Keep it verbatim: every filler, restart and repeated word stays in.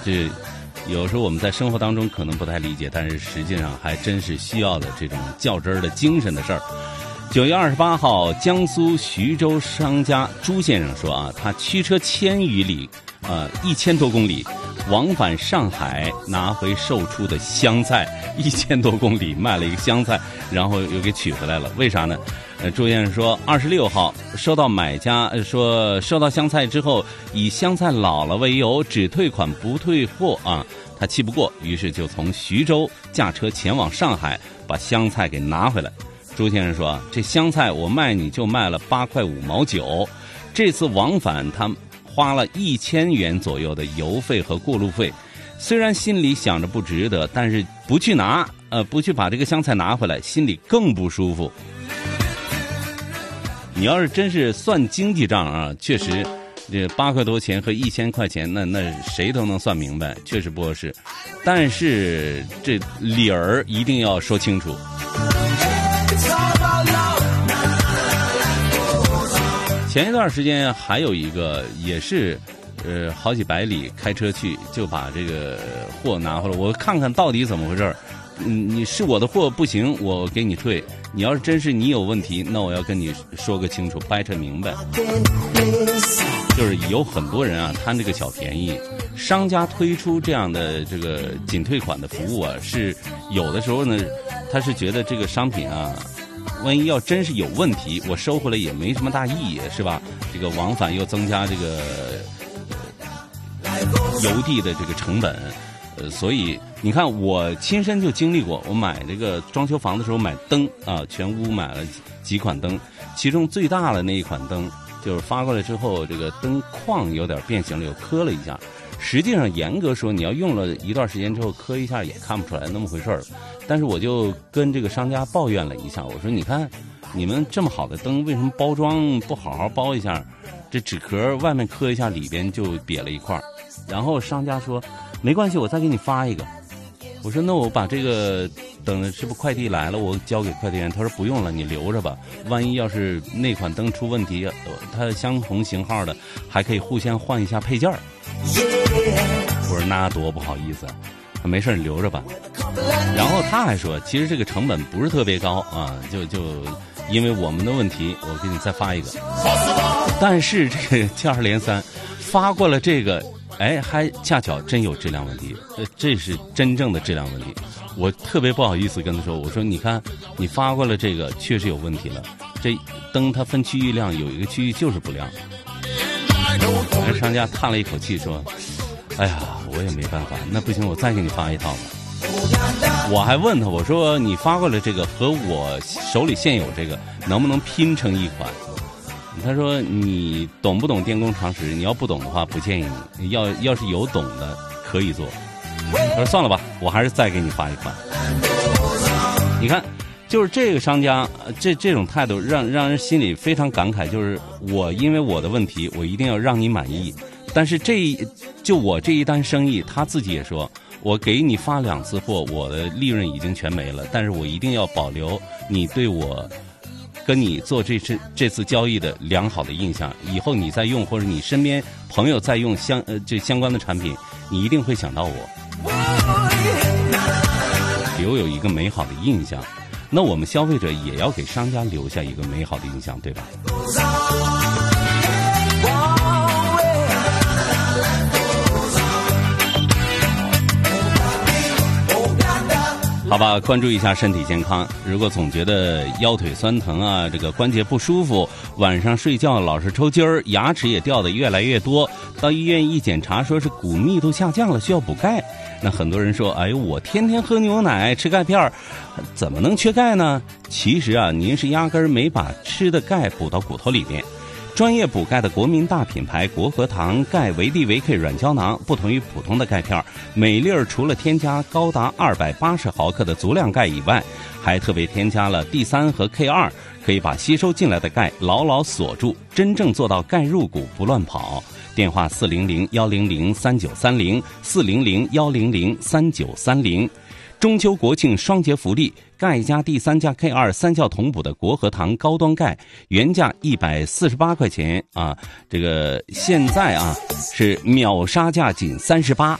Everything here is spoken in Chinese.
这有时候我们在生活当中可能不太理解，但是实际上还真是需要的这种较真儿的精神的事儿。九月二十八号，江苏徐州商家朱先生说啊，他驱车千余里，呃，一千多公里，往返上海，拿回售出的香菜，一千多公里卖了一个香菜，然后又给取回来了。为啥呢？呃，朱先生说，二十六号收到买家呃说收到香菜之后，以香菜老了为由，只退款不退货啊。他气不过，于是就从徐州驾车前往上海，把香菜给拿回来。朱先生说，这香菜我卖你就卖了八块五毛九，这次往返他花了一千元左右的邮费和过路费，虽然心里想着不值得，但是不去拿呃不去把这个香菜拿回来，心里更不舒服。你要是真是算经济账啊，确实这八块多钱和一千块钱，那那谁都能算明白，确实不合适。但是这理儿一定要说清楚。前一段时间还有一个也是，呃，好几百里开车去，就把这个货拿回来，我看看到底怎么回事儿。嗯，你是我的货不行，我给你退。你要是真是你有问题，那我要跟你说个清楚，掰扯明白。就是有很多人啊贪这个小便宜，商家推出这样的这个仅退款的服务啊，是有的时候呢，他是觉得这个商品啊，万一要真是有问题，我收回来也没什么大意义，是吧？这个往返又增加这个邮递的这个成本。呃，所以你看，我亲身就经历过，我买这个装修房的时候买灯啊，全屋买了几款灯，其中最大的那一款灯，就是发过来之后，这个灯框有点变形了，又磕了一下。实际上严格说，你要用了一段时间之后磕一下也看不出来那么回事儿。但是我就跟这个商家抱怨了一下，我说你看，你们这么好的灯，为什么包装不好好包一下？这纸壳外面磕一下，里边就瘪了一块。然后商家说没关系，我再给你发一个。我说那我把这个等是不是快递来了，我交给快递员。他说不用了，你留着吧，万一要是那款灯出问题，它相同型号的还可以互相换一下配件儿。我说那多不好意思，没事你留着吧。然后他还说其实这个成本不是特别高啊，就就因为我们的问题，我给你再发一个。但是这个接二连三发过了这个，哎，还恰巧真有质量问题，呃，这是真正的质量问题。我特别不好意思跟他说，我说你看你发过了这个确实有问题了，这灯它分区域亮，有一个区域就是不亮。人商家叹了一口气说，哎呀，我也没办法，那不行，我再给你发一套吧。我还问他，我说你发过来这个和我手里现有这个能不能拼成一款？他说你懂不懂电工常识？你要不懂的话不建议你，要要是有懂的可以做。他说算了吧，我还是再给你发一款。你看就是这个商家这这种态度让让人心里非常感慨，就是我因为我的问题我一定要让你满意，但是这就我这一单生意他自己也说，我给你发两次货，我的利润已经全没了，但是我一定要保留你对我跟你做这次这次交易的良好的印象，以后你再用或者你身边朋友再用相呃这相关的产品，你一定会想到我，留有一个美好的印象。那我们消费者也要给商家留下一个美好的印象，对吧？好吧，关注一下身体健康。如果总觉得腰腿酸疼啊，这个关节不舒服，晚上睡觉老是抽筋儿，牙齿也掉的越来越多，到医院一检查说是骨密度下降了，需要补钙。那很多人说，哎呦，我天天喝牛奶吃钙片，怎么能缺钙呢？其实啊，您是压根儿没把吃的钙补到骨头里面。专业补钙的国民大品牌国和堂钙维 D 维 K 软胶囊，不同于普通的钙片，每粒儿除了添加高达二百八十毫克的足量钙以外，还特别添加了 D 三 和 K 二，可以把吸收进来的钙牢牢锁住，真正做到钙入骨不乱跑。电话四零零一零零三九三零 四零零一零零三九三零。中秋国庆双节福利，钙加 D 三 加 K 二 三效同补的国和堂高端钙，原价一百四十八块钱啊，这个现在啊是秒杀价仅三十八，